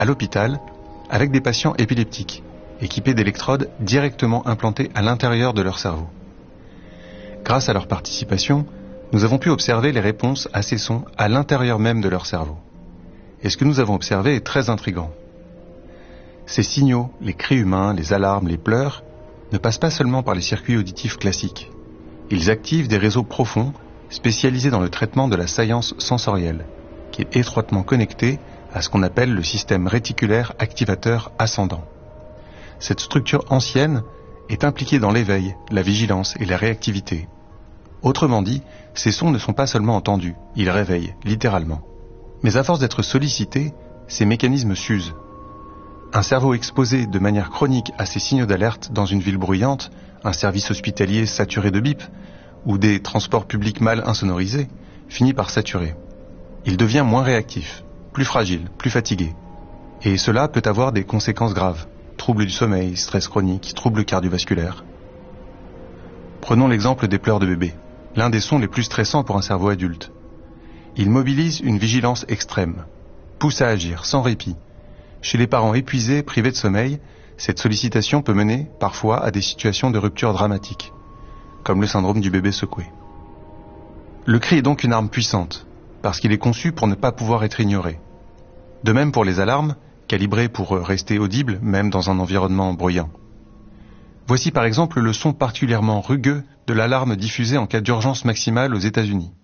à l'hôpital, avec des patients épileptiques, équipés d'électrodes directement implantées à l'intérieur de leur cerveau. Grâce à leur participation, nous avons pu observer les réponses à ces sons à l'intérieur même de leur cerveau. Et ce que nous avons observé est très intriguant. Ces signaux, les cris humains, les alarmes, les pleurs, ne passent pas seulement par les circuits auditifs classiques. Ils activent des réseaux profonds spécialisés dans le traitement de la saillance sensorielle, qui est étroitement connecté à ce qu'on appelle le système réticulaire activateur ascendant. Cette structure ancienne est impliquée dans l'éveil, la vigilance et la réactivité. Autrement dit, ces sons ne sont pas seulement entendus, ils réveillent, littéralement. Mais à force d'être sollicités, ces mécanismes s'usent. Un cerveau exposé de manière chronique à ces signaux d'alerte dans une ville bruyante, un service hospitalier saturé de bips, ou des transports publics mal insonorisés, finit par saturer. Il devient moins réactif, plus fragile, plus fatigué. Et cela peut avoir des conséquences graves. Troubles du sommeil, stress chronique, troubles cardiovasculaires. Prenons l'exemple des pleurs de bébé, l'un des sons les plus stressants pour un cerveau adulte. Il mobilise une vigilance extrême, pousse à agir sans répit. Chez les parents épuisés, privés de sommeil, cette sollicitation peut mener parfois à des situations de rupture dramatique, comme le syndrome du bébé secoué. Le cri est donc une arme puissante, parce qu'il est conçu pour ne pas pouvoir être ignoré. De même pour les alarmes, calibrées pour rester audibles même dans un environnement bruyant. Voici par exemple le son particulièrement rugueux de l'alarme diffusée en cas d'urgence maximale aux États-Unis.